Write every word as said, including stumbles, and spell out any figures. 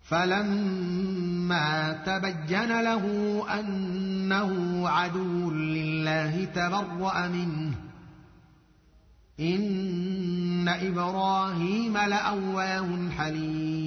فلما تبين له أنه عدو لله تبرأ منه إن إبراهيم لأواه حليم